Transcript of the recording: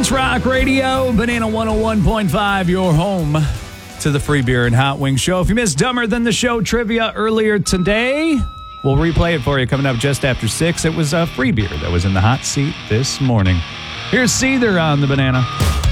It's Rock Radio, Banana 101.5, your home to the free beer and hot wing show. If you missed Dumber Than the Show trivia earlier today, we'll replay it for you coming up just after 6. It was a free beer that was in the hot seat this morning. Here's Seether on the Banana.